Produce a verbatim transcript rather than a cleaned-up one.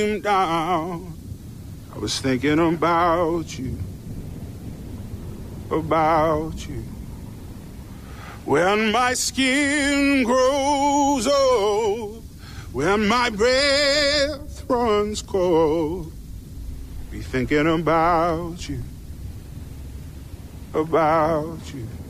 Down, I was thinking about you, about you. When my skin grows old, when my breath runs cold, be thinking about you, about you.